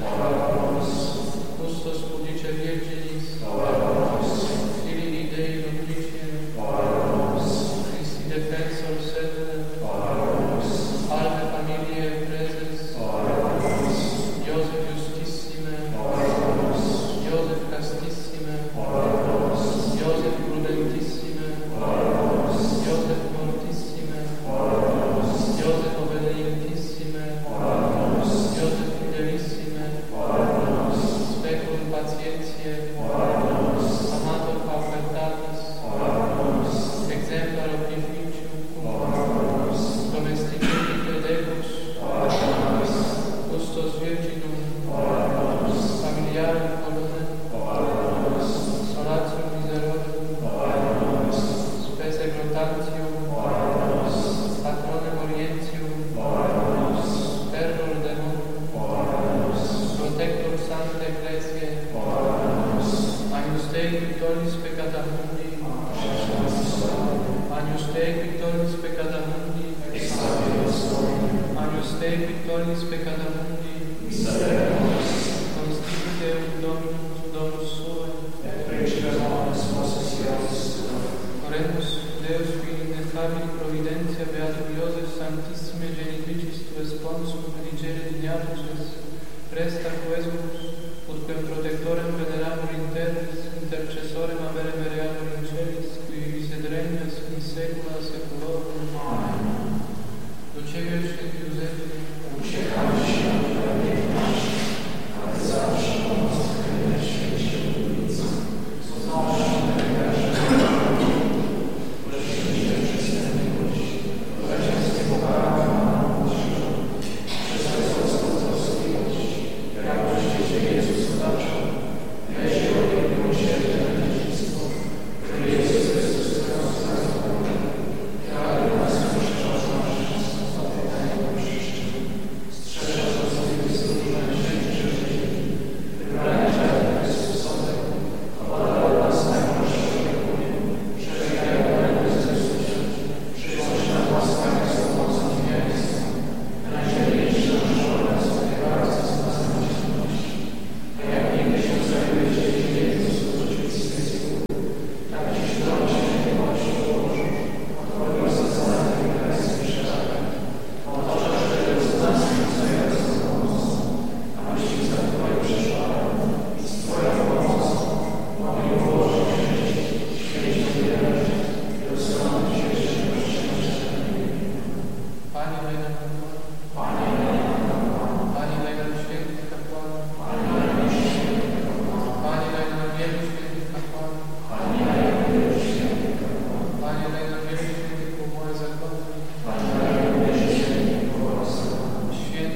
Custos Pudice Virginis, Filii Dei Nobitiae, Christi Defensor Sedem, Alme Familiae Preses, Iosef Justissime, Iosef Castissime, Iosef Prudentissime, Iosef Mortissime, Iosef Obedientissime, Iosef Fidelissime, Specum Patientiae, Amator Paupertatis, Exemplar Oblificium, Domesticate Decus, Custos Virginum, Familiarum Colonem, Solatium Miserorum, Spese Grotantium, Patronem Orientium, Terror Demonum, Protector Sanctae Ecclesiae, Agnus Dei Victoris Peccata Mundi, Agnus Dei Victoris Peccata Mundi, Agnus Dei Victoris Peccata Mundi, Constitute Dominus Domus Suae, Oremus Deus qui ineffabili providentia Beatum Iosef Sanctissime Genitricis Tue Sponsum religere dignatus es, presta quesumus, utquem protectorem veneramur in terris, intercessorem avere mereamur in celis, qui vivis et regnas in saecula saeculorum. Amen. Ducebio et Giuseppe, Panie,